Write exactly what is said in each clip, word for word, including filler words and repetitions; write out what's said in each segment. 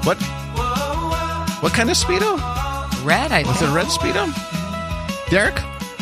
What? What kind of Speedo? Red, I Was think. it a red Speedo? Derek?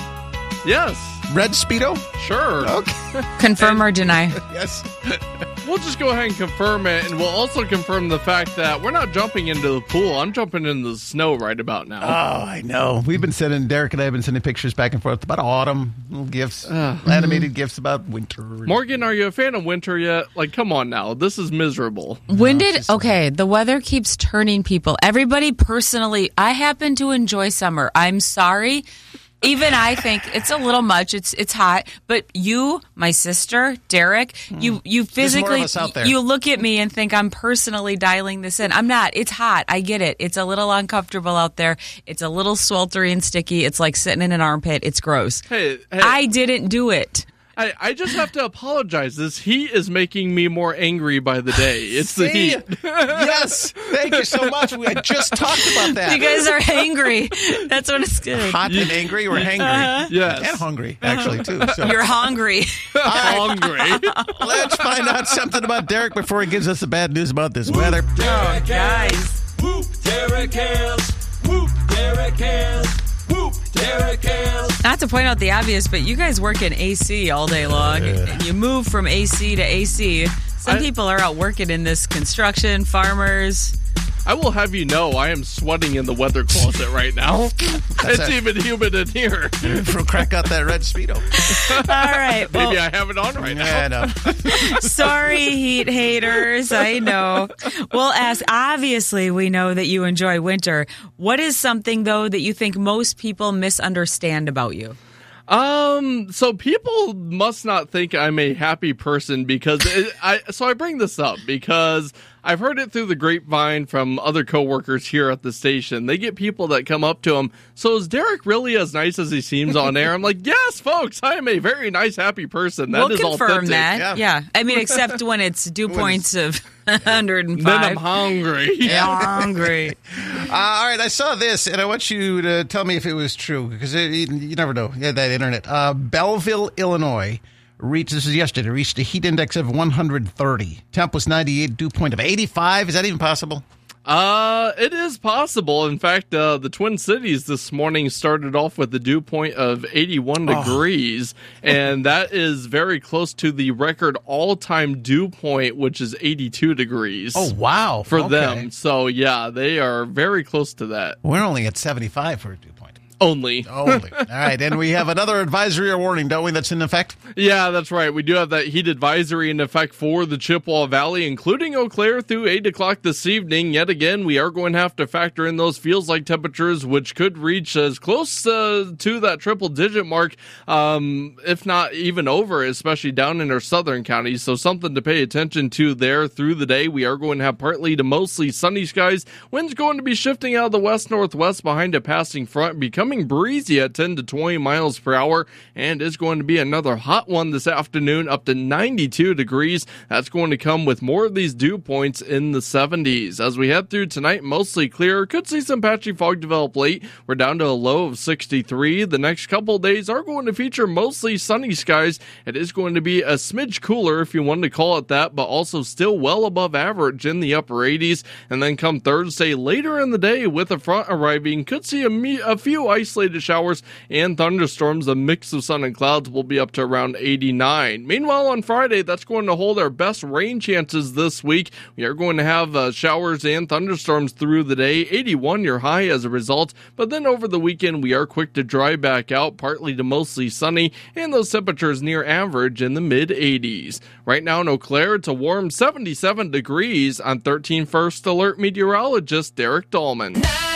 Yes. Red Speedo? Sure. Okay. Confirm or deny? Yes. We'll just go ahead and confirm it, and we'll also confirm the fact that we're not jumping into the pool. I'm jumping into the snow right about now. Oh, I know. We've been sending, Derek and I have been sending pictures back and forth about autumn, little gifts, uh, animated gifts about winter. Morgan, are you a fan of winter yet? Like, come on now. This is miserable. When did, okay, the weather keeps turning people. Everybody personally, I happen to enjoy summer. I'm sorry. Even I think it's a little much. It's it's hot, but you, my sister, Derek, you you physically us out there. you look at me and think I'm personally dialing this in. I'm not. It's hot. I get it. It's a little uncomfortable out there. It's a little sweltery and sticky. It's like sitting in an armpit. It's gross. Hey, hey I didn't do it. I, I just have to apologize. This heat is making me more angry by the day. It's the See? heat. Yes. Thank you so much. We had just talked about that. You guys are angry. That's what it's good. Hot and angry. We're hangry. Yes. And hungry, actually, too. So. You're hungry. Hungry. Let's find out something about Derek before he gives us the bad news about this weather. Oh, guys. Whoop, Derek Hills. Whoop, Derek Hills. Whoop, Derek Hills. Not to point out the obvious, but you guys work in A C all day long. And you move from A C to A C. Some I- people are out working in this construction, farmers. I will have you know I am sweating in the weather closet right now. It's a- even humid in here. Crack out that red Speedo. All right. Maybe Well, I have it on right now. Yeah, I know. sorry, heat haters. I know. We'll ask. Obviously, we know that you enjoy winter. What is something, though, that you think most people misunderstand about you? Um, so people must not think I'm a happy person because it, I, so I bring this up because I've heard it through the grapevine from other coworkers here at the station. They get people that come up to them. So is Derek really as nice as he seems on air? I'm like, yes, folks, I am a very nice, happy person. That we'll is confirm authentic. that. Yeah. Yeah. I mean, except when it's dew points of one hundred five. Then I'm hungry. Yeah, hungry. Uh, all right, I saw this, and I want you to tell me if it was true, because it, you, you never know. Yeah, that internet. Uh, Belleville, Illinois, reached, this is yesterday, reached a heat index of one hundred thirty. Temp was ninety-eight, dew point of eighty-five. Is that even possible? Uh, it is possible. In fact, uh, the Twin Cities this morning started off with a dew point of eighty-one Oh. degrees, and that is very close to the record all-time dew point, which is eighty-two degrees. Oh, wow. For Okay. them. So, yeah, they are very close to that. We're only at seventy-five for a dew point. Only. Only. All right, and we have another advisory or warning, don't we, that's in effect? Yeah, that's right. We do have that heat advisory in effect for the Chippewa Valley, including Eau Claire through eight o'clock this evening. Yet again, we are going to have to factor in those feels-like temperatures, which could reach as close uh, to that triple-digit mark, um, if not even over, especially down in our southern counties. So something to pay attention to there through the day. We are going to have partly to mostly sunny skies. Winds going to be shifting out of the west-northwest behind a passing front, becoming breezy at ten to twenty miles per hour, and it's going to be another hot one this afternoon, up to ninety-two degrees. That's going to come with more of these dew points in the seventies. As we head through tonight, mostly clear. Could see some patchy fog develop late. We're down to a low of sixty-three. The next couple of days are going to feature mostly sunny skies. It is going to be a smidge cooler, if you wanted to call it that, but also still well above average in the upper eighties. And then come Thursday, later in the day, with a front arriving, could see a, me- a few isolated showers and thunderstorms. A mix of sun and clouds will be up to around eighty-nine. Meanwhile, on Friday, that's going to hold our best rain chances this week. We are going to have uh, showers and thunderstorms through the day. eighty-one your high as a result. But then over the weekend, we are quick to dry back out, partly to mostly sunny, and those temperatures near average in the mid eighties. Right now in Eau Claire, it's a warm seventy-seven degrees. On thirteen First Alert meteorologist Derek Dahlman.